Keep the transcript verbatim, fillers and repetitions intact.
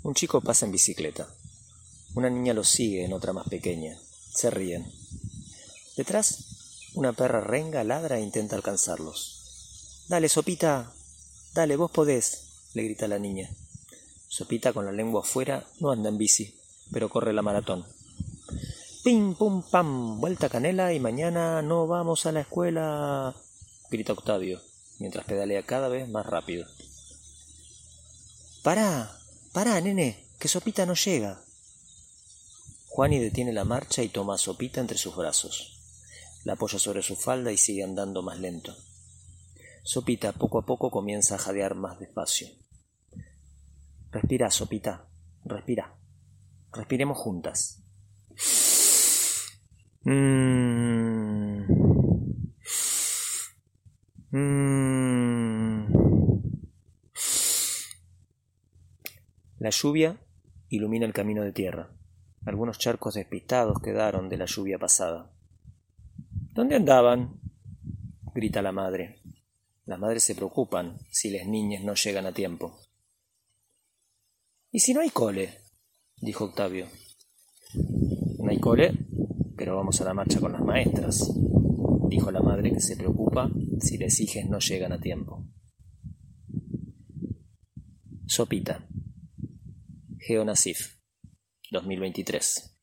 Un chico pasa en bicicleta. Una niña lo sigue en otra más pequeña. Se ríen. Detrás, una perra renga, ladra e intenta alcanzarlos. «Dale, Sopita, dale, vos podés», le grita la niña. Sopita, con la lengua afuera, no anda en bici, pero corre la maratón. «Pim, pum, pam, vuelta canela y mañana no vamos a la escuela», grita Octavio, mientras pedalea cada vez más rápido. «Pará, pará, nene, que Sopita no llega». Juani detiene la marcha y toma a Sopita entre sus brazos. La apoya sobre su falda y sigue andando más lento. Sopita poco a poco comienza a jadear más despacio. «Respira, Sopita, respira. Respiremos juntas». Mmm. Mmm. La lluvia ilumina el camino de tierra. Algunos charcos despistados quedaron de la lluvia pasada. «¿Dónde andaban?», grita la madre. Las madres se preocupan si las niñas no llegan a tiempo. «¿Y si no hay cole?», dijo Octavio. «No hay cole, pero vamos a la marcha con las maestras», dijo la madre, que se preocupa si las hijas no llegan a tiempo. Sopita. Geo Nassif, dos mil veintitrés.